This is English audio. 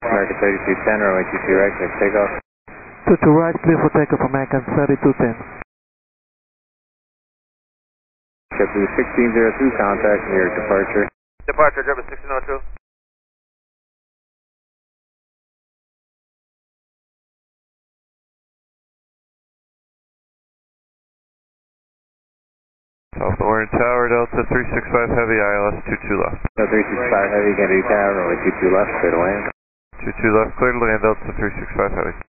American 3210, runway 22 right, clear takeoff. 22 right, clear for takeoff, American 3210. JetBlue 1602, contact near departure. Departure, JetBlue 1602. South Orange Tower, Delta 365 Heavy, ILS 22 left. Delta 365 Heavy, Kennedy Tower, runway 22 left, clear to land. 22 left, clear to land, Delta 365 Heavy.